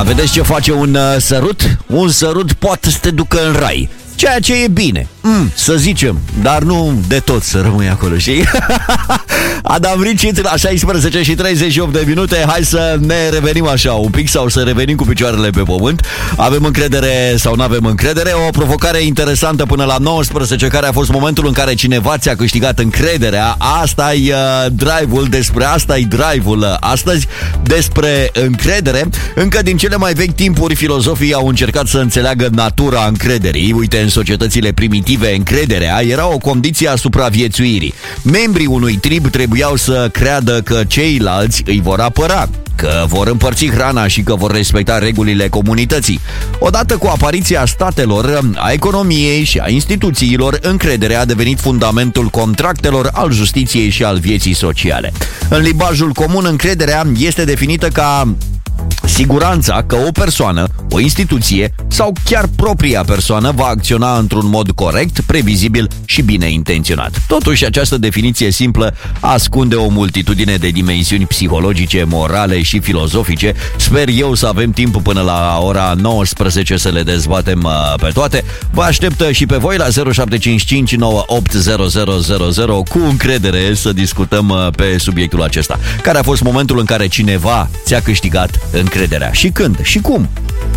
Vedeți ce face un sărut? Un sărut poate să te ducă în rai. Ceea ce e bine, să zicem, dar nu de tot să rămâi acolo, știi? Adam Ricit la 16 și 38 de minute. Hai să ne revenim așa un pic, sau să revenim cu picioarele pe pământ. Avem încredere sau nu avem încredere? O provocare interesantă până la 19, care a fost momentul în care cineva ți-a câștigat încrederea. Asta-i drive-ul, despre asta-i drive-ul astăzi, despre încredere. Încă din cele mai vechi timpuri, filozofii au încercat să înțeleagă natura încrederii. Uite, în societățile primitive, încrederea era o condiție a supraviețuirii. Membrii unui trib trebuiau să creadă că ceilalți îi vor apăra, că vor împărți hrana și că vor respecta regulile comunității. Odată cu apariția statelor, a economiei și a instituțiilor, încrederea a devenit fundamentul contractelor, al justiției și al vieții sociale. În limbajul comun, încrederea este definită ca siguranța că o persoană, o instituție sau chiar propria persoană va acționa într-un mod corect, previzibil și bine intenționat. Totuși, această definiție simplă ascunde o multitudine de dimensiuni psihologice, morale și filozofice. Sper eu să avem timp până la ora 19 să le dezbatem pe toate. Vă aștept și pe voi la 0755 980000 cu încredere să discutăm pe subiectul acesta. Care a fost momentul în care cineva ți-a câștigat încrederea? Și când? Și cum?